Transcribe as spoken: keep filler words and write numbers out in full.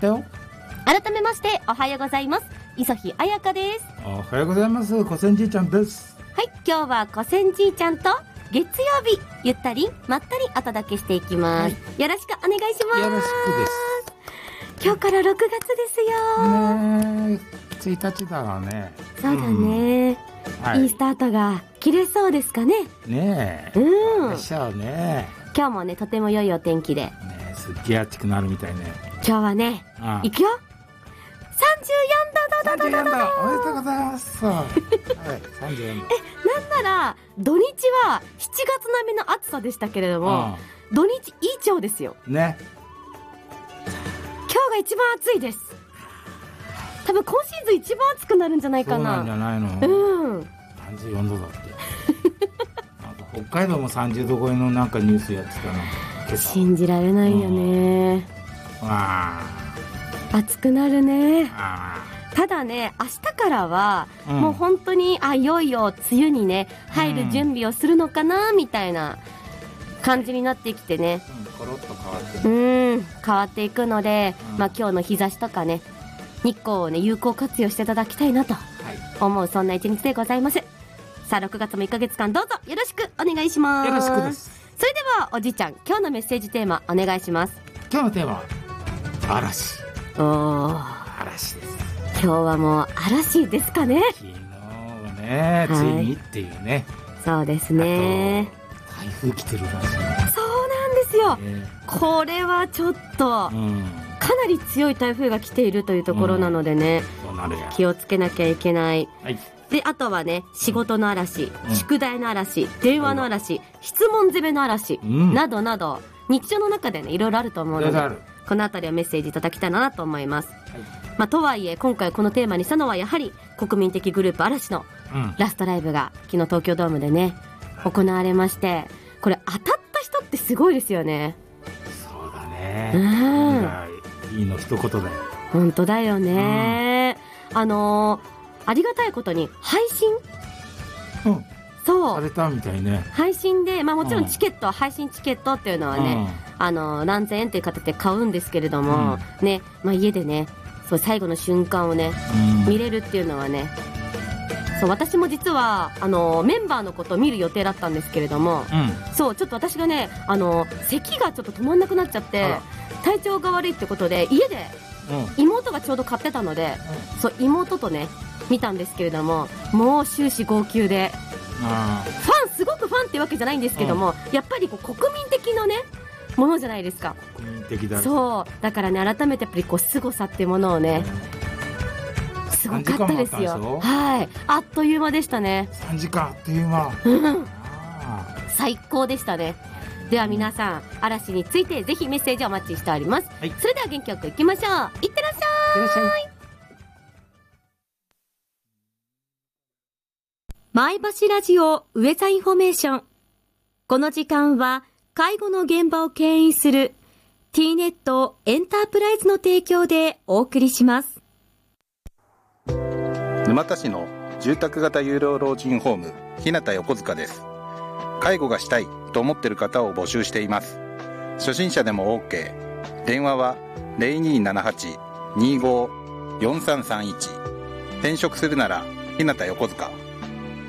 ったよ。 改めましておはようございます。磯日彩香です。 おはようございます。小仙じいちゃんです。 はい、今日は小仙じいちゃんと月曜日ゆったりまったりお届けしていきます、はい、よろしくお願いします。 よろしくです。 今日からろくがつですよね。ついたちだわね。 そうだね、うんはい、いいスタートが切れそうですかね。 ねえ、 うんでしょうね。 今日もねとても良いお天気で、 ね、すっげえ暑くなるみたいね。 今日はね、うん、行くよ。さんじゅうよんどどどどどどど。 おめでとうございます。はい、さんじゅうよんど。 え、なんなら土日はしちがつ並みの暑さでしたけれども、うん、土日いい調ですよね。 今日が一番暑いです。多分今シーズン一番暑くなるんじゃないかな。 そうなんじゃないの。 うん。 さんじゅうよんどだって。なんか北海道もさんじゅうど超えのなんかニュースやってたな。今朝。信じられないよね。 うん、わあ。暑くなるね。 あ。 ただね、明日からは、うん、もう本当にあいよいよ梅雨にね入る準備をするのかなみたいな感じになってきてね。 うん、コロッと変わってく。うん、変わっていくので、うん、まあ今日の日差しとかね。日光をね有効活用していただきたいなと思う、はい、そんな一日でございます。さあろくがつもいっかげつかんどうぞよろしくお願いします。 よろしくです。 それではおじいちゃん今日のメッセージテーマお願いします。 今日のテーマは嵐。 おー、 嵐です。 今日はもう嵐ですかね。 昨日ね、はい、ついにっていうね。 そうですね。 台風来てるらしい。そうなんですよ、えー、これはちょっと、うんかなり強い台風が来ているというところなのでね、うん、気をつけなきゃいけない、はい、であとはね仕事の嵐、うん、宿題の嵐、電話の嵐、うん、質問攻めの嵐、うん、などなど日常の中でねいろいろあると思うのでこのあたりはメッセージいただきたいなと思います、はいまあ、とはいえ今回このテーマにしたのはやはり国民的グループ嵐のラストライブが昨日東京ドームでね行われまして、これ当たった人ってすごいですよね。 そうだね、 うんいいの一言だよ。 本当だよね、うん、あのー、ありがたいことに配信、 うん、 そうされたみたいね。 配信で、まあ、もちろんチケット、うん、配信チケットっていうのはね、うん、あのー、何千円っていう形で買うんですけれども、うんねまあ、家でねそう最後の瞬間をね、うん、見れるっていうのはねそう私も実はあのメンバーのことを見る予定だったんですけれども、うん、そうちょっと私がねあの咳がちょっと止まんなくなっちゃって体調が悪いってことで家で妹がちょうど買ってたので、うん、そう妹とね見たんですけれどももう終始号泣であファンすごくファンってわけじゃないんですけども、うん、やっぱりこう国民的なねものじゃないですか。 国民的だ。 そうだからね改めてやっぱりこう凄さっていうものをね、うん、すごかったですよ。はいあっという間でしたね。 さんじかんあっという間、 うん、最高でしたね。では皆さん嵐についてぜひメッセージお待ちしております、はい、それでは元気よくいきましょう。いってらっしゃい。 いってらっしゃい。 マイバシラジオウェザインフォメーション。この時間は介護の現場を牽引する T ネットエンタープライズの提供でお送りします。 沼田市の住宅型有料老人ホーム日向横塚です。介護がしたいと思っている方を募集しています。初心者でも OK。 電話は ゼロにーななはち にーごー よんさんさんいち。転職するなら日向横塚。